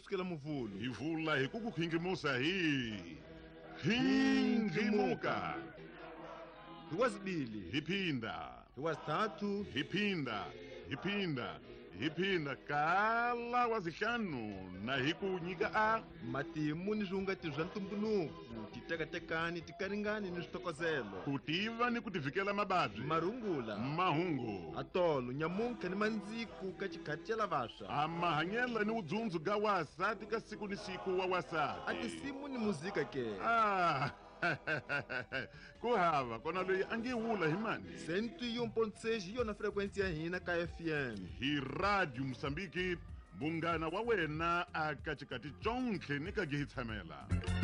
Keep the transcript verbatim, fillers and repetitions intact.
kusukela muvulo. Hi vula hi ku ku khingimusa hi khingimuka. Hi wazibili. Hi phinda. Hi wazithathu. Hi phinda. Hi phinda. Hi phinda kala wazihlanu na hi ku nyika a matimu ni swihungati bya ntumbuluko, titekatekani, tikaringani ni switokozelo, ku tiva ni ku tivikela mababyi, marungula, mahungu, atolo, nyamunka ni mandziku ka chikhati cha lavaswa, a mahanyela ni udzundzu ga wasati ka siku ni siku wa wasati, a tisimu ni muzika ke. Ah, ku hava kona loyi a nge wula hi mani cento e um ponto seis hi yona frequency ya hina ka F M. hi Radio Mosambiki, munghana wa wena aka chikati chontlhe ni ka ge hi tshamela.